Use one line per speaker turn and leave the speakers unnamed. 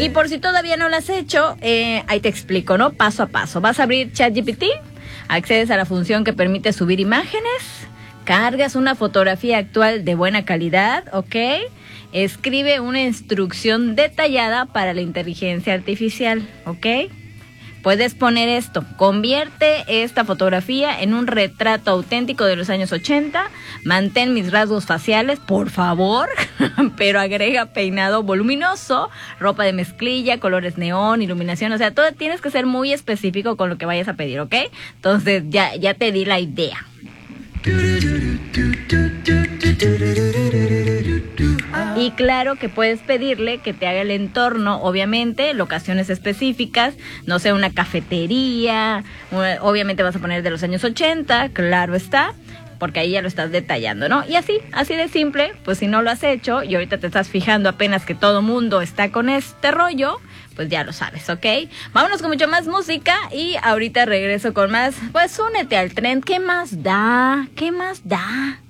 Y por si todavía no lo has hecho, ahí te explico, ¿no? Paso a paso. Vas a abrir ChatGPT, accedes a la función que permite subir imágenes, cargas una fotografía actual de buena calidad, ¿ok? Escribe una instrucción detallada para la inteligencia artificial, ¿ok? Puedes poner esto: convierte esta fotografía en un retrato auténtico de los años 80, mantén mis rasgos faciales, por favor, pero agrega peinado voluminoso, ropa de mezclilla, colores neón, iluminación, o sea, todo tienes que ser muy específico con lo que vayas a pedir, ¿ok? Entonces ya te di la idea. Y claro que puedes pedirle que te haga el entorno, obviamente, locaciones específicas, no sé, una cafetería, obviamente vas a poner de los años 80, claro está, porque ahí ya lo estás detallando, ¿no? Y así de simple, pues si no lo has hecho y ahorita te estás fijando apenas que todo mundo está con este rollo, pues ya lo sabes, ¿ok? Vámonos con mucho más música y ahorita regreso con más. Pues únete al tren, ¿qué más da? ¿Qué más da?